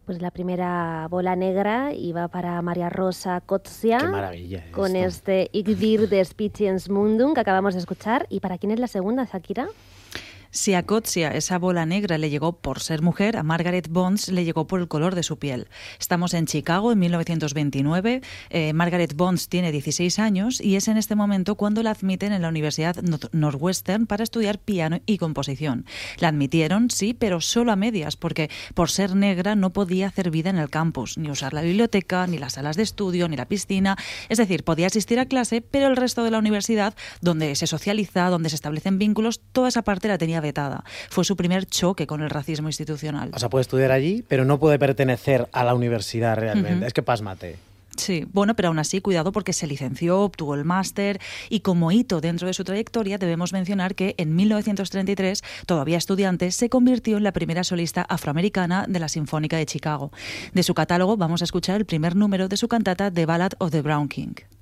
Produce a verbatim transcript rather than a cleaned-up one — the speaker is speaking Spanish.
Pues la primera bola negra iba para María Rosa Coetzee. Qué maravilla con esto. este Ich dir des Spitiens Mundum que acabamos de escuchar. ¿Y para quién es la segunda, Shakira? Si a Coetzee esa bola negra le llegó por ser mujer, a Margaret Bonds le llegó por el color de su piel. Estamos en Chicago en mil novecientos veintinueve. Eh, Margaret Bonds tiene dieciséis años y es en este momento cuando la admiten en la Universidad Northwestern para estudiar piano y composición. La admitieron, sí, pero solo a medias, porque por ser negra no podía hacer vida en el campus, ni usar la biblioteca, ni las salas de estudio, ni la piscina. Es decir, podía asistir a clase, pero el resto de la universidad, donde se socializa, donde se establecen vínculos, toda esa parte la tenía vetada. Fue su primer choque con el racismo institucional. O sea, puede estudiar allí, pero no puede pertenecer a la universidad realmente. Uh-huh. Es que pásmate. Sí, bueno, pero aún así, cuidado porque se licenció, obtuvo el máster y como hito dentro de su trayectoria debemos mencionar que en mil novecientos treinta y tres, todavía estudiante, se convirtió en la primera solista afroamericana de la Sinfónica de Chicago. De su catálogo vamos a escuchar el primer número de su cantata The Ballad of the Brown King.